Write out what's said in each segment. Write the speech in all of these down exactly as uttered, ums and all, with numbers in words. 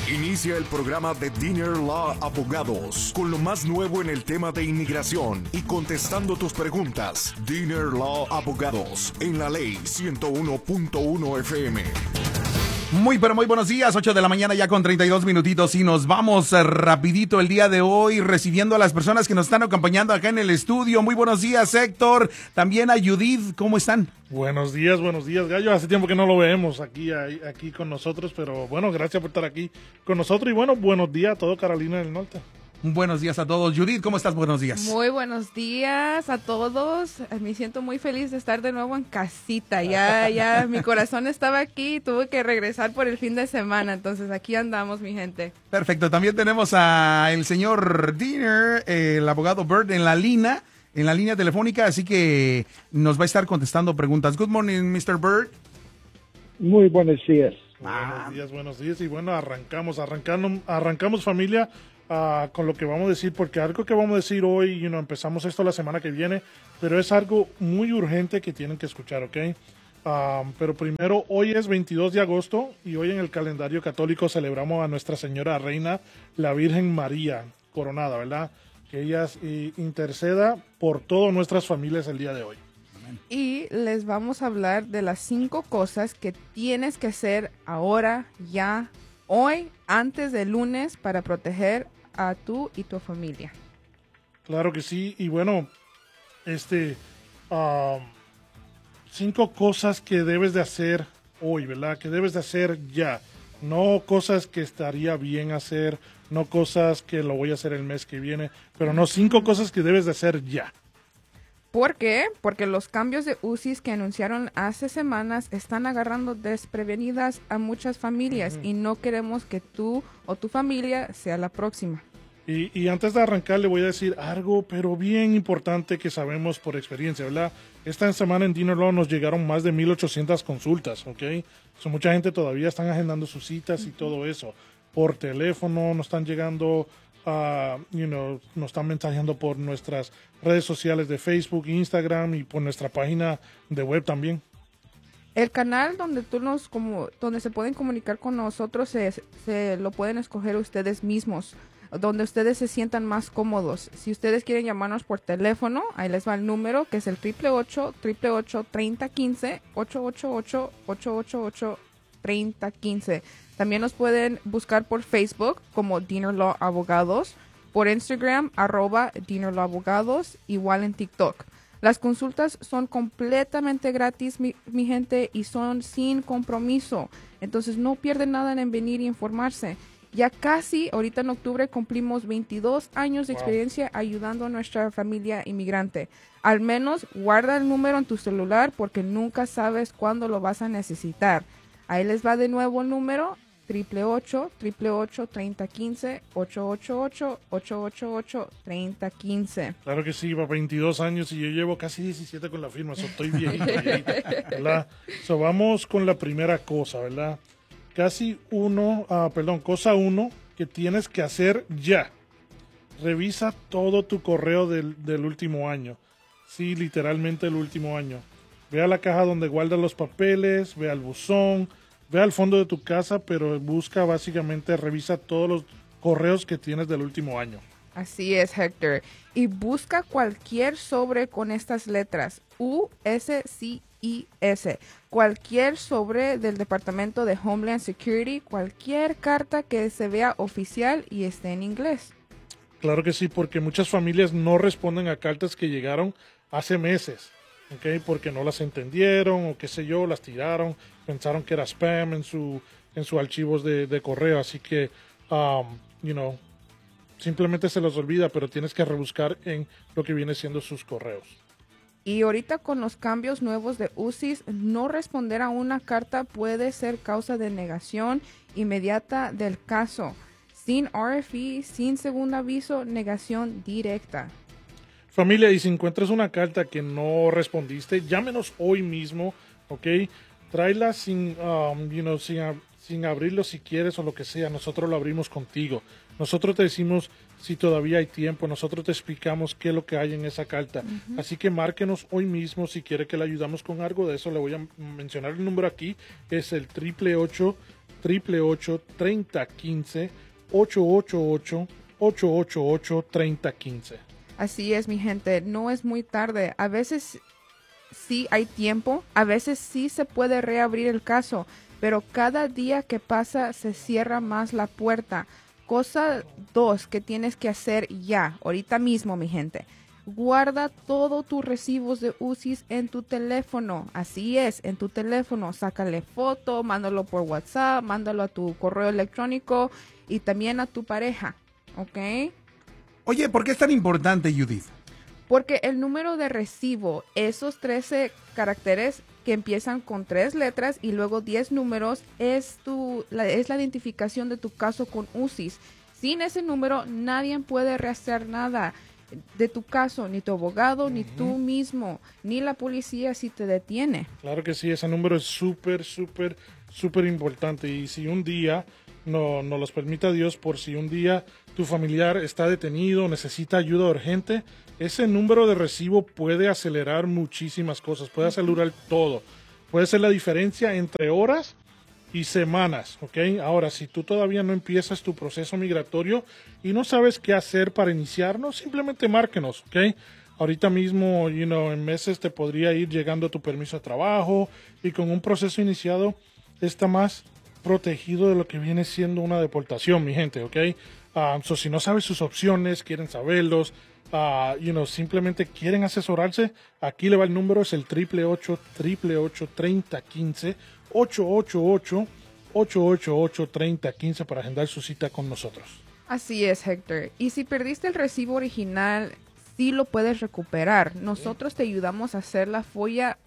Inicia el programa de Dinner Law Abogados con lo más nuevo en el tema de inmigración y contestando tus preguntas. Dinner Law Abogados en la ley ciento uno punto uno F M. Muy pero muy buenos días, ocho de la mañana ya con treinta y dos minutitos y nos vamos eh, rapidito el día de hoy recibiendo a las personas que nos están acompañando acá en el estudio. Muy buenos días, Héctor, también a Judith, ¿cómo están? Buenos días, buenos días, Gallo. Hace tiempo que no lo vemos aquí, aquí con nosotros, pero bueno, gracias por estar aquí con nosotros y bueno, buenos días a todo Carolina del Norte. Buenos días a todos. Judith, ¿cómo estás? Buenos días. Muy buenos días a todos. Me siento muy feliz de estar de nuevo en casita. Ya, ya, mi corazón estaba aquí y tuve que regresar por el fin de semana. Entonces, aquí andamos, mi gente. Perfecto. También tenemos a el señor Dinner, el abogado Bird, en la línea, en la línea telefónica, así que nos va a estar contestando preguntas. Good morning, mister Bird. Muy buenos días. Buenos días, buenos días. Y bueno, arrancamos, arrancamos, arrancamos familia. Uh, con lo que vamos a decir, porque algo que vamos a decir hoy, you know, empezamos esto la semana que viene, pero es algo muy urgente que tienen que escuchar, ¿ok? Um, pero primero, hoy es veintidós de agosto y hoy en el calendario católico celebramos a Nuestra Señora Reina, la Virgen María coronada, ¿verdad? Que ella eh, interceda por todas nuestras familias el día de hoy. Y les vamos a hablar de las cinco cosas que tienes que hacer ahora, ya, hoy, antes del lunes, para proteger a tú y tu familia. Claro que sí, y bueno, este, um, cinco cosas que debes de hacer hoy, ¿verdad? Que debes de hacer ya, no cosas que estaría bien hacer, no cosas que lo voy a hacer el mes que viene, pero no, cinco cosas que debes de hacer ya. ¿Por qué? Porque los cambios de U C I S que anunciaron hace semanas están agarrando desprevenidas a muchas familias uh-huh. y no queremos que tú o tu familia sea la próxima. Y, y antes de arrancar le voy a decir algo, pero bien importante que sabemos por experiencia, ¿verdad? Esta semana en Dinner Law nos llegaron más de mil ochocientas consultas, ¿ok? So, mucha gente todavía están agendando sus citas y uh-huh. todo eso. Por teléfono nos están llegando... Uh, you know, nos están mensajeando por nuestras redes sociales de Facebook, Instagram y por nuestra página de web también. El canal donde tú nos como donde se pueden comunicar con nosotros se, se lo pueden escoger ustedes mismos, donde ustedes se sientan más cómodos. Si ustedes quieren llamarnos por teléfono, ahí les va el número que es el ocho ocho ocho, ocho ocho ocho, treinta quince, ocho ocho ocho, ocho ocho ocho, treinta quince. También nos pueden buscar por Facebook como Dinner Law Abogados, por Instagram, arroba Dinner Law Abogados, igual en TikTok. Las consultas son completamente gratis, mi, mi gente, y son sin compromiso. Entonces no pierden nada en venir y informarse. Ya casi, ahorita en octubre, cumplimos veintidós años de wow. experiencia ayudando a nuestra familia inmigrante. Al menos guarda el número en tu celular porque nunca sabes cuándo lo vas a necesitar. Ahí les va de nuevo el número, ocho ocho ocho, ocho ocho ocho, treinta quince, ocho ocho ocho, ocho ocho ocho, treinta quince. Claro que sí, va veintidós años y yo llevo casi diecisiete con la firma, so estoy viejito, viejito, ¿verdad? So vamos con la primera cosa, ¿verdad? Casi uno, uh, perdón, cosa uno que tienes que hacer ya. Revisa todo tu correo del, del último año. Sí, literalmente el último año. Ve a la caja donde guardas los papeles, ve al buzón, ve al fondo de tu casa, pero busca básicamente, revisa todos los correos que tienes del último año. Así es, Héctor. Y busca cualquier sobre con estas letras, U S C I S. Cualquier sobre del Departamento de Homeland Security, cualquier carta que se vea oficial y esté en inglés. Claro que sí, porque muchas familias no responden a cartas que llegaron hace meses. Okay, porque no las entendieron o qué sé yo, las tiraron, pensaron que era spam en su en sus archivos de, de correo, así que, um, you know, simplemente se los olvida, pero tienes que rebuscar en lo que viene siendo sus correos. Y ahorita con los cambios nuevos de U C I S, no responder a una carta puede ser causa de negación inmediata del caso. Sin R F E, sin segundo aviso, negación directa. Familia, y si encuentras una carta que no respondiste, llámenos hoy mismo, ¿ok? Tráela sin, um, you know, sin, sin abrirlo si quieres o lo que sea. Nosotros lo abrimos contigo. Nosotros te decimos si todavía hay tiempo. Nosotros te explicamos qué es lo que hay en esa carta. Uh-huh. Así que márquenos hoy mismo si quiere que le ayudamos con algo de eso. Le voy a mencionar el número aquí. Es el ocho ocho ocho, ocho ocho ocho, tres cero uno cinco, ocho ocho ocho, ocho ocho ocho, tres cero uno cinco. Así es, mi gente, no es muy tarde. A veces sí hay tiempo, a veces sí se puede reabrir el caso, pero cada día que pasa se cierra más la puerta. Cosa dos que tienes que hacer ya, ahorita mismo, mi gente. Guarda todos tus recibos de U C I S en tu teléfono. Así es, en tu teléfono. Sácale foto, mándalo por WhatsApp, mándalo a tu correo electrónico y también a tu pareja, ¿ok? Oye, ¿por qué es tan importante, Judith? Porque el número de recibo, esos trece caracteres que empiezan con tres letras y luego diez números, es, tu, la, es la identificación de tu caso con U C I S. Sin ese número, nadie puede rastrear nada de tu caso, ni tu abogado, uh-huh. ni tú mismo, ni la policía si te detiene. Claro que sí, ese número es súper, súper, súper importante. Y si un día, no, no los permita Dios, por si un día tu familiar está detenido, necesita ayuda urgente, ese número de recibo puede acelerar muchísimas cosas, puede acelerar todo. Puede ser la diferencia entre horas y semanas, ¿ok? Ahora, si tú todavía no empiezas tu proceso migratorio y no sabes qué hacer para iniciarnos, simplemente márquenos, ¿ok? Ahorita mismo, you know, en meses te podría ir llegando tu permiso de trabajo y con un proceso iniciado está más protegido de lo que viene siendo una deportación, mi gente, ¿ok? Uh, so, si no sabes sus opciones, quieren saberlos, uh, you know, simplemente quieren asesorarse, aquí le va el número, es el ocho ocho ocho, ocho ocho ocho, tres cero uno cinco, ocho ocho ocho, ocho ocho ocho, tres cero uno cinco para agendar su cita con nosotros. Así es, Héctor. Y si perdiste el recibo original, sí lo puedes recuperar. Nosotros te ayudamos a hacer la folla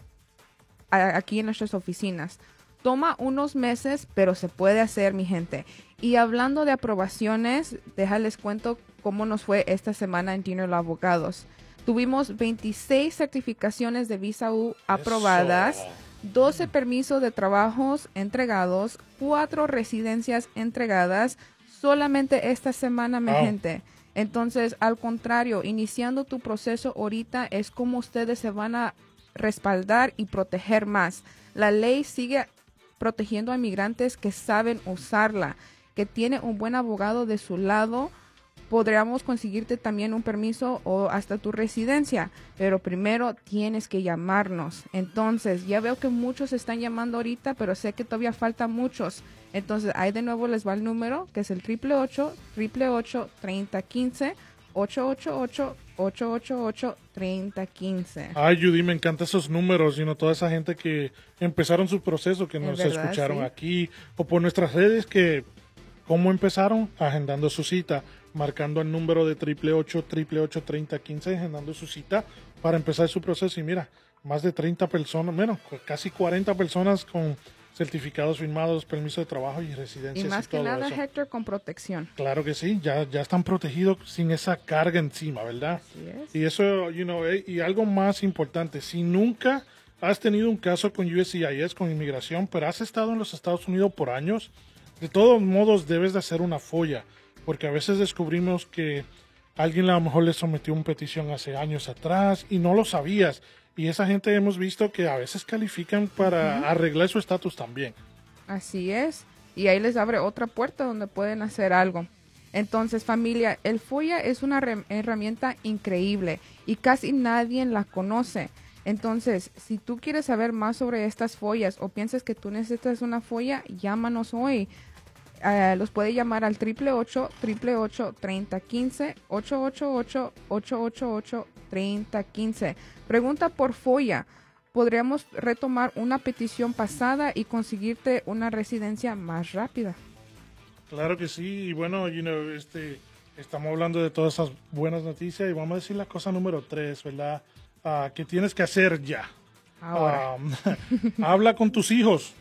a, aquí en nuestras oficinas. Toma unos meses, pero se puede hacer, mi gente. Y hablando de aprobaciones, déjales cuento cómo nos fue esta semana en Dinner Law Abogados. Tuvimos veintiséis certificaciones de visa U aprobadas, Eso. doce permisos de trabajos entregados, cuatro residencias entregadas, solamente esta semana, mi oh. gente. Entonces, al contrario, iniciando tu proceso ahorita es como ustedes se van a respaldar y proteger más. La ley sigue protegiendo a inmigrantes que saben usarla, que tiene un buen abogado de su lado. Podríamos conseguirte también un permiso o hasta tu residencia, pero primero tienes que llamarnos. Entonces, ya veo que muchos están llamando ahorita, pero sé que todavía faltan muchos. Entonces, ahí de nuevo les va el número, que es el ocho ocho ocho, ocho ocho ocho, tres cero uno cinco, ocho ocho ocho, ocho ocho ocho, tres cero uno cinco. Ay, Judy, me encantan esos números, y you know, toda esa gente que empezaron su proceso, que nos verdad, escucharon ¿sí? aquí, o por nuestras redes, que cómo empezaron, agendando su cita, marcando el número de ocho ocho ocho, ocho ocho ocho, tres cero uno cinco, agendando su cita para empezar su proceso. Y mira, más de treinta personas, menos, casi cuarenta personas con certificados firmados, permiso de trabajo y residencias. Y más y que todo nada, eso. Héctor, con protección. Claro que sí, ya, ya están protegidos sin esa carga encima, ¿verdad? Así es. Y eso, you know, eh, y algo más importante, si nunca has tenido un caso con U S C I S, con inmigración, pero has estado en los Estados Unidos por años, de todos modos debes de hacer una folla, porque a veces descubrimos que alguien a lo mejor le sometió una petición hace años atrás y no lo sabías. Y esa gente hemos visto que a veces califican para uh-huh. arreglar su estatus también. Así es. Y ahí les abre otra puerta donde pueden hacer algo. Entonces, familia, el folla es una re- herramienta increíble y casi nadie la conoce. Entonces, si tú quieres saber más sobre estas follas o piensas que tú necesitas una folla, llámanos hoy. Uh, los puede llamar al ocho ocho ocho, ocho ocho ocho, tres cero uno cinco, ocho ocho ocho, ocho ocho ocho, tres cero uno cinco. Pregunta por folla. Podríamos retomar una petición pasada y conseguirte una residencia más rápida. Claro que sí. Y bueno, you know, este, estamos hablando de todas esas buenas noticias y vamos a decir la cosa número tres, ¿verdad? Uh, que tienes que hacer ya. Ahora. Um, habla con tus hijos.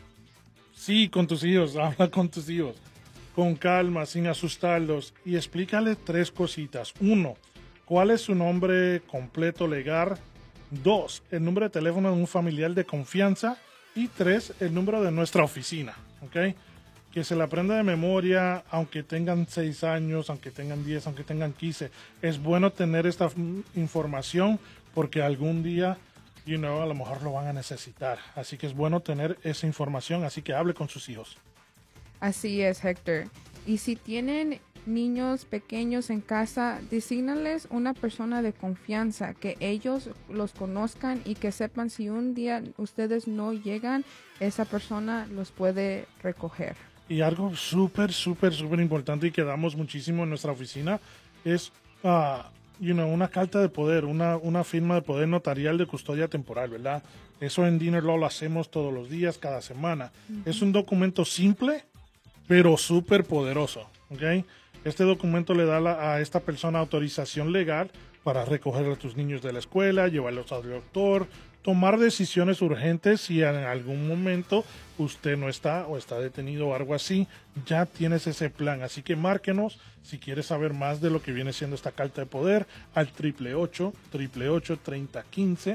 Sí, con tus hijos. Habla con tus hijos. Con calma, sin asustarlos. Y explícale tres cositas. Uno, ¿cuál es su nombre completo legal? Dos, el número de teléfono de un familiar de confianza. Y tres, el número de nuestra oficina. ¿Ok? Que se la aprenda de memoria, aunque tengan seis años, aunque tengan diez, aunque tengan quince. Es bueno tener esta información porque algún día, you know, a lo mejor lo van a necesitar. Así que es bueno tener esa información, así que hable con sus hijos. Así es, Héctor. Y si tienen niños pequeños en casa, desígnales una persona de confianza, que ellos los conozcan y que sepan si un día ustedes no llegan, esa persona los puede recoger. Y algo súper, súper, súper importante y que damos muchísimo en nuestra oficina es uh, you know, una carta de poder, una, una firma de poder notarial de custodia temporal, ¿verdad? Eso en Dinner Law lo hacemos todos los días, cada semana. Uh-huh. Es un documento simple, pero súper poderoso, ¿ok? Este documento le da la, a esta persona autorización legal para recoger a tus niños de la escuela, llevarlos al doctor, tomar decisiones urgentes si en algún momento usted no está o está detenido o algo así. Ya tienes ese plan, así que márquenos si quieres saber más de lo que viene siendo esta carta de poder al ocho ocho ocho, ocho ocho ocho, tres cero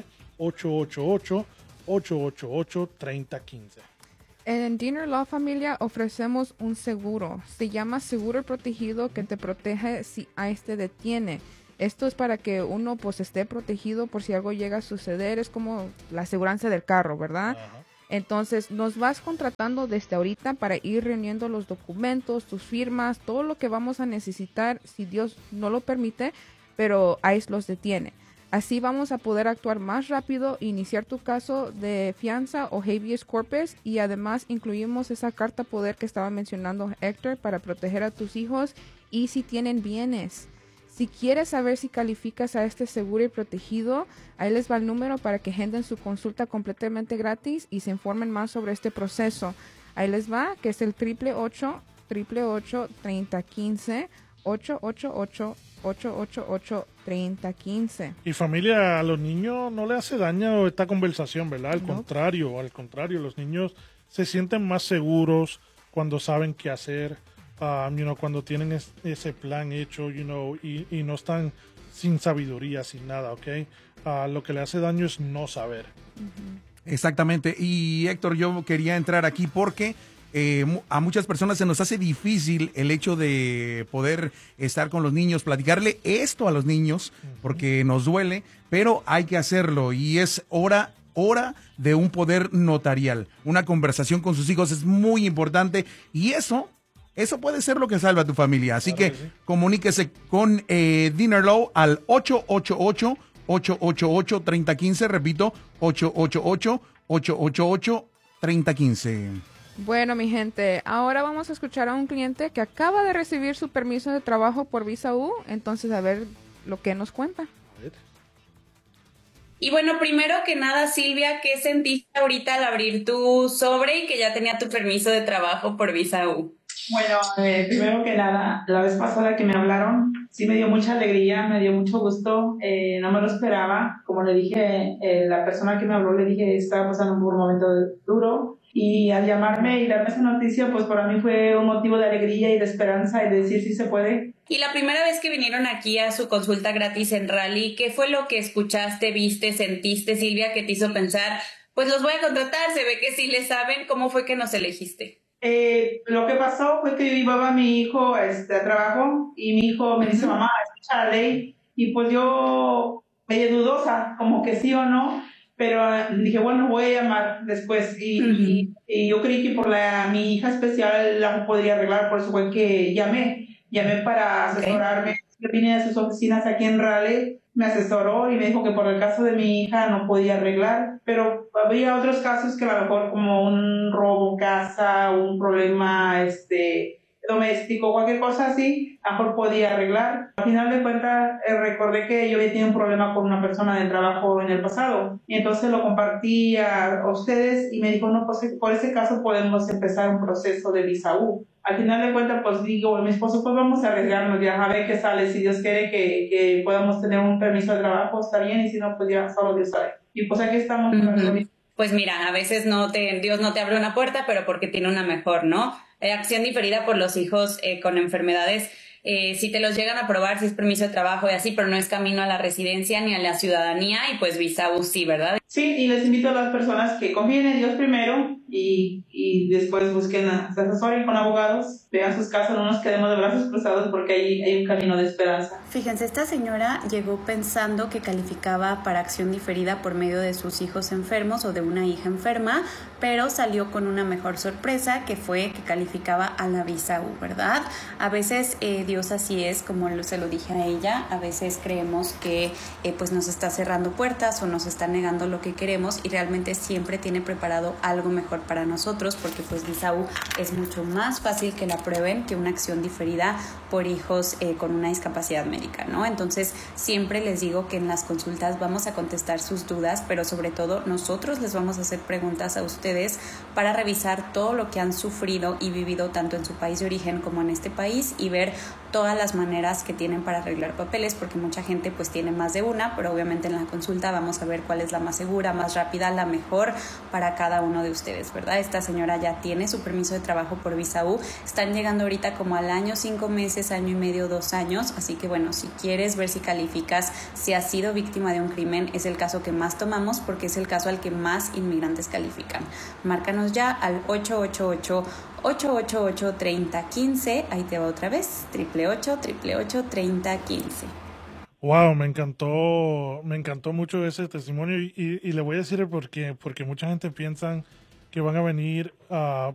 uno cinco, ocho ocho ocho, ocho ocho ocho, tres cero uno cinco. En Dinner Law Familia ofrecemos un seguro. Se llama seguro protegido, que te protege si ICE te detiene. Esto es para que uno pues esté protegido por si algo llega a suceder. Es como la aseguranza del carro, ¿verdad? Ajá. Entonces nos vas contratando desde ahorita para ir reuniendo los documentos, tus firmas, todo lo que vamos a necesitar si Dios no lo permite, pero ICE los detiene. Así vamos a poder actuar más rápido, iniciar tu caso de fianza o habeas corpus, y además incluimos esa carta poder que estaba mencionando Héctor para proteger a tus hijos y si tienen bienes. Si quieres saber si calificas a este seguro y protegido, ahí les va el número para que agenden su consulta completamente gratis y se informen más sobre este proceso. Ahí les va, que es el ocho ocho ocho, ocho ocho ocho, tres cero uno cinco, ocho ocho ocho, ocho ocho ocho, tres cero uno cinco. Y familia, a los niños no le hace daño esta conversación, ¿verdad? Al No. contrario, al contrario, los niños se sienten más seguros cuando saben qué hacer, um, you know, cuando tienen es, ese plan hecho, you know, y, y no están sin sabiduría, sin nada, ¿ok? Uh, lo que le hace daño es no saber. Uh-huh. Exactamente. Y Héctor, yo quería entrar aquí porque Eh, a muchas personas se nos hace difícil el hecho de poder estar con los niños, platicarle esto a los niños, porque nos duele, pero hay que hacerlo y es hora, hora de un poder notarial. Una conversación con sus hijos es muy importante y eso, eso puede ser lo que salva a tu familia. Así Claro que que sí. comuníquese con eh, Dinner Law al ocho ocho ocho, ocho ocho ocho, tres cero uno cinco, repito, ocho ocho ocho, ocho ocho ocho, tres cero uno cinco. Bueno, mi gente, ahora vamos a escuchar a un cliente que acaba de recibir su permiso de trabajo por Visa U, entonces a ver lo que nos cuenta. A ver. Y bueno, primero que nada, Silvia, ¿qué sentiste ahorita al abrir tu sobre y que ya tenía tu permiso de trabajo por Visa U? Bueno, eh, primero que nada, la vez pasada que me hablaron, sí me dio mucha alegría, me dio mucho gusto, eh, no me lo esperaba. Como le dije, eh, la persona que me habló, le dije, estaba pasando por un momento duro, y al llamarme y darme esa noticia, pues para mí fue un motivo de alegría y de esperanza y de decir si se puede. Y la primera vez que vinieron aquí a su consulta gratis en Raleigh, ¿qué fue lo que escuchaste, viste, sentiste, Silvia, que te hizo pensar, pues los voy a contratar, se ve que sí le saben? ¿Cómo fue que nos elegiste? Eh, lo que pasó fue que yo llevaba a mi hijo este, a trabajo y mi hijo me dice, mamá, escucha la ley, y pues yo medio dudosa, como que sí o no, pero dije, bueno, voy a llamar después, y, uh-huh. y, y yo creí que por la mi hija especial la podría arreglar, por eso fue que llamé, llamé para asesorarme. Okay. Yo vine a sus oficinas aquí en Raleigh, me asesoró y me dijo que por el caso de mi hija no podía arreglar, pero había otros casos que a lo mejor como un robo casa, un problema este doméstico, cualquier cosa así, a lo mejor podía arreglar. Al final de cuentas, eh, recordé que yo había tenido un problema con una persona de trabajo en el pasado, y entonces lo compartí a, a ustedes, y me dijo, no, pues por ese caso podemos empezar un proceso de Visa U. Al final de cuentas, pues digo, mi esposo, pues vamos a arriesgarnos ya, a ver qué sale. Si Dios quiere que, que podamos tener un permiso de trabajo, está bien, y si no, pues ya solo Dios sabe. Y pues aquí estamos. Uh-huh. Pues mira, a veces no te, Dios no te abre una puerta, pero porque tiene una mejor, ¿no? Eh, acción diferida por los hijos eh, con enfermedades. Eh, si te los llegan a aprobar, si es permiso de trabajo y así, pero no es camino a la residencia ni a la ciudadanía, y pues Visa U sí, ¿verdad? Sí, y les invito a las personas que confíen en Dios primero y, y después busquen, a, se asesoren con abogados, vean sus casos, no nos quedemos de brazos cruzados porque hay, hay un camino de esperanza. Fíjense, esta señora llegó pensando que calificaba para acción diferida por medio de sus hijos enfermos o de una hija enferma, pero salió con una mejor sorpresa, que fue que calificaba a la visa U, ¿verdad? A veces eh, Dios así es, como se lo dije a ella, a veces creemos que eh, pues nos está cerrando puertas o nos está negando lo que queremos, y realmente siempre tiene preparado algo mejor para nosotros, porque pues visa U es mucho más fácil que la aprueben que una acción diferida por hijos eh, con una discapacidad médica, ¿no? Entonces siempre les digo que en las consultas vamos a contestar sus dudas, pero sobre todo nosotros les vamos a hacer preguntas a ustedes para revisar todo lo que han sufrido y vivido tanto en su país de origen como en este país, y ver todas las maneras que tienen para arreglar papeles, porque mucha gente pues tiene más de una, pero obviamente en la consulta vamos a ver cuál es la más segura, más rápida, la mejor para cada uno de ustedes, ¿verdad? Esta señora ya tiene su permiso de trabajo por visa U, están llegando ahorita como al año, cinco meses, año y medio, dos años, así que bueno, si quieres ver si calificas, si has sido víctima de un crimen, es el caso que más tomamos porque es el caso al que más inmigrantes califican. Márcanos ya al ocho ocho ocho, ocho ocho ocho, tres cero uno cinco, ahí te va otra vez, triple ocho, triple ocho, tres cero uno cinco. Wow, me encantó, me encantó mucho ese testimonio y, y, y le voy a decir el por qué, porque mucha gente piensa que van a venir uh,